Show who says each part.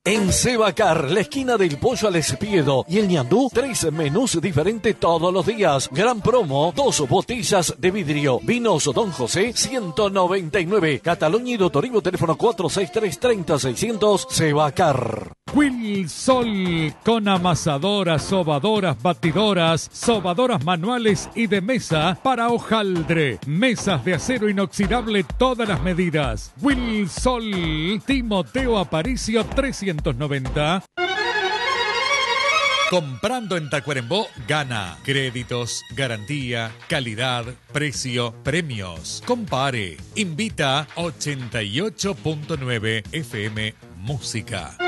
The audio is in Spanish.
Speaker 1: En Sebacar, la esquina del Pollo al Espiedo y el ñandú, 3 menús diferentes todos los días. Gran promo, 2 botellas de vidrio. Vinos Don José, 199. Cataluña y Dotorivo, teléfono 463-30-600. Sebacar.
Speaker 2: Wilsol, con amasadoras, sobadoras, batidoras, sobadoras manuales y de mesa para hojaldre. Mesas de acero inoxidable, todas las medidas. Wilsol, Timoteo Aparicio 390. Comprando en Tacuarembó, gana. Créditos, garantía, calidad, precio, premios. Compare. Invita 88.9 FM Música.